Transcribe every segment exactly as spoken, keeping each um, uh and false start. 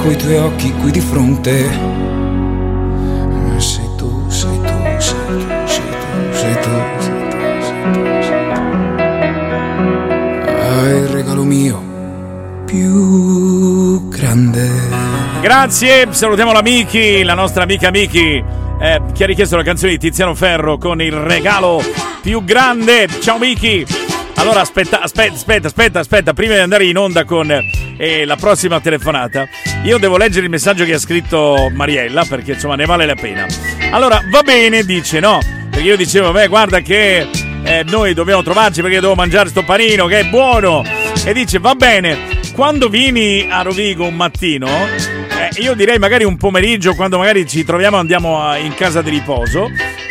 coi tuoi occhi qui di fronte. Sei tu, sei tu, sei tu, sei tu, sei tu, sei tu, sei tu, sei tu. Hai il regalo mio più grande. Grazie, salutiamo la Miki, la nostra amica Miki, eh, che ha richiesto la canzone di Tiziano Ferro con il regalo più grande. Ciao Miki. Allora aspetta, aspetta, aspetta, aspetta, aspetta, prima di andare in onda con eh, la prossima telefonata, io devo leggere il messaggio che ha scritto Mariella, perché insomma ne vale la pena. Allora, va bene, dice, no? Perché io dicevo, beh, guarda che eh, noi dobbiamo trovarci perché devo mangiare sto panino che è buono. E dice, va bene, quando vieni a Rovigo un mattino, eh, io direi magari un pomeriggio, quando magari ci troviamo, andiamo a, in casa di riposo,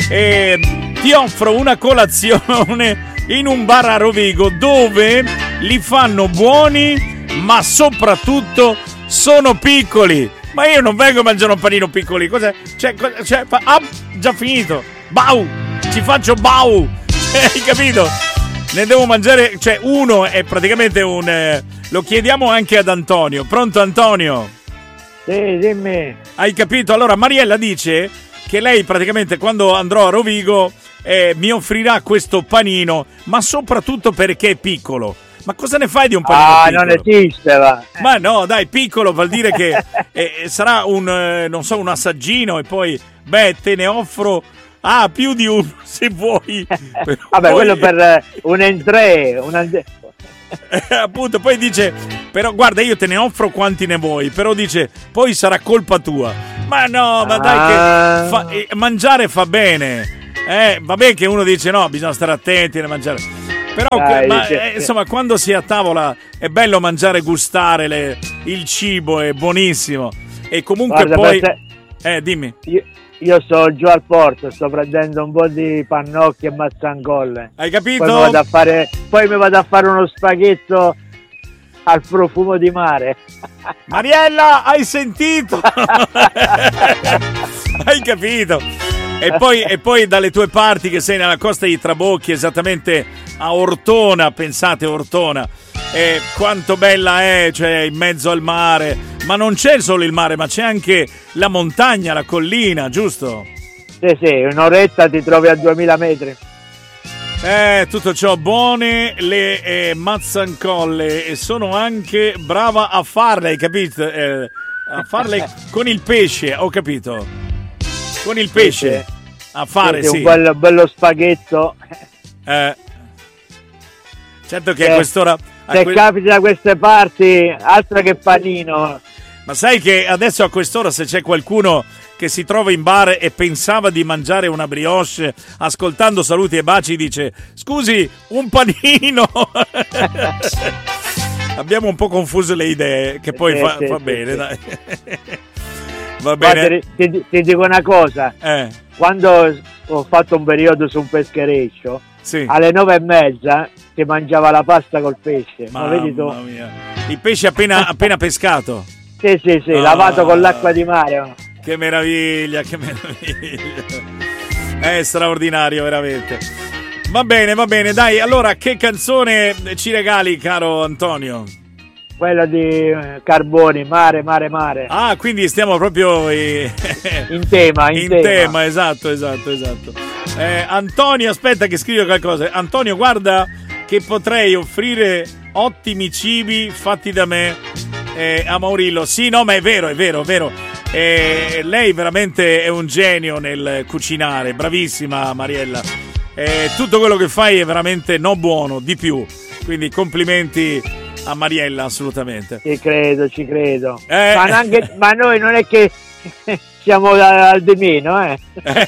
e ti offro una colazione in un bar a Rovigo dove li fanno buoni, ma soprattutto sono piccoli. Ma io non vengo a mangiare un panino piccoli. Cos'è? Cioè, cioè ah, già finito. Bau! Ci faccio bau! Hai capito? Ne devo mangiare, cioè uno è praticamente un... Eh, lo chiediamo anche ad Antonio. Pronto Antonio? Sì, dimmi. Hai capito? Allora Mariella dice che lei praticamente quando andrò a Rovigo eh, mi offrirà questo panino, ma soprattutto perché è piccolo. Ma cosa ne fai di un panino ah, piccolo? Non esiste, va. Ma no, dai, piccolo vuol dire che eh, sarà un, eh, non so, un assaggino e poi, beh, te ne offro, ah, più di uno se vuoi. Vabbè, poi... quello per eh, un entrée, una... Eh, appunto, poi dice, però guarda, io te ne offro quanti ne vuoi, però dice, poi sarà colpa tua. Ma no, ma ah. dai che fa, eh, mangiare fa bene. Eh, vabbè che uno dice no, bisogna stare attenti a mangiare. Però dai, ma, che, eh, insomma, quando si è a tavola è bello mangiare, gustare le, il cibo, è buonissimo. E comunque guarda, poi te... eh, dimmi. Io... Io sto giù al porto, sto prendendo un po' di pannocchi e mazzangolle. Hai capito? Poi mi vado a fare, poi mi vado a fare uno spaghetto al profumo di mare. Mariella, hai sentito? Hai capito? E poi, e poi dalle tue parti, che sei nella costa di Trabocchi, esattamente a Ortona, pensate Ortona, e quanto bella è, cioè in mezzo al mare. Ma non c'è solo il mare, ma c'è anche la montagna, la collina, giusto? Sì, sì, un'oretta ti trovi a duemila metri. Eh, tutto ciò, buone le eh, mazzancolle, e sono anche brava a farle, hai capito? Eh, a farle con il pesce, ho capito. Con il pesce, sì, sì. A fare, sì. sì. Un bello, bello spaghetto. Eh, certo che eh, a quest'ora... A se que... capita da queste parti, altro che panino. Ma sai che adesso a quest'ora, se c'è qualcuno che si trova in bar e pensava di mangiare una brioche, ascoltando Saluti e Baci, dice scusi, un panino. Abbiamo un po' confuso le idee, che poi sì, fa, sì, fa sì, bene, sì. dai. Va bene. Guarda, ti, ti dico una cosa, eh. quando ho fatto un periodo su un peschereccio, sì, alle nove e mezza si mangiava la pasta col pesce. Mamma Ma vedi tu? mia. Il pesce appena, appena pescato. Sì, sì, sì, ah, lavato con l'acqua di mare. Che meraviglia, che meraviglia. È straordinario, veramente. Va bene, va bene, dai, allora che canzone ci regali, caro Antonio? Quello di Carboni, mare, mare, mare. Ah, quindi stiamo proprio eh, in tema, in, in tema. tema, esatto, esatto, esatto. Eh, Antonio, aspetta che scrivo qualcosa. Antonio, guarda che potrei offrire ottimi cibi fatti da me eh, a Maurillo. Sì, no, ma è vero, è vero, è vero. Eh, lei veramente è un genio nel cucinare, bravissima Mariella. Eh, tutto quello che fai è veramente no buono, di più. Quindi complimenti a Mariella, assolutamente. Ci credo, ci credo. Eh. Ma, anche, ma noi non è che siamo al di meno, eh.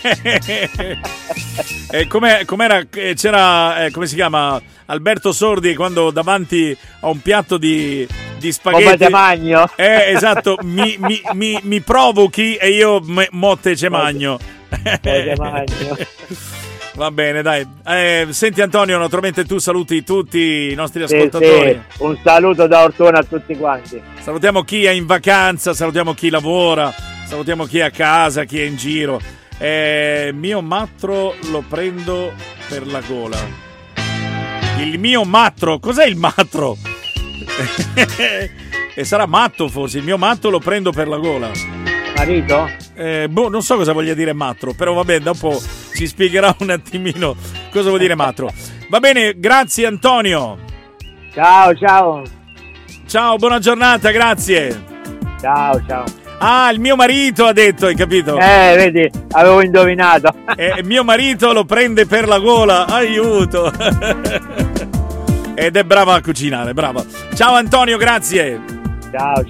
eh com'è, com'era, c'era, eh, come si chiama, Alberto Sordi, quando davanti a un piatto di, di spaghetti, come te magno. Eh, esatto, mi, mi, mi, mi provochi e io me, motte ce magno. Te magno. Va bene, dai. Eh, senti Antonio, naturalmente tu saluti tutti i nostri ascoltatori. Sì, sì. Un saluto da Ortona a tutti quanti. Salutiamo chi è in vacanza, salutiamo chi lavora, salutiamo chi è a casa, chi è in giro. Eh, mio matro lo prendo per la gola. Il mio matro, cos'è il matro? E sarà matto forse, il mio matto lo prendo per la gola. Marito? Eh, boh, non so cosa voglia dire matro, però vabbè, dopo ci spiegherà un attimino cosa vuol dire matro. Va bene, grazie Antonio. Ciao, ciao. Ciao, buona giornata, grazie. Ciao, ciao. Ah, il mio marito ha detto, hai capito? Eh, vedi, avevo indovinato. Eh, mio marito lo prende per la gola, aiuto. Ed è brava a cucinare, brava. Ciao Antonio, grazie. Ciao, ciao.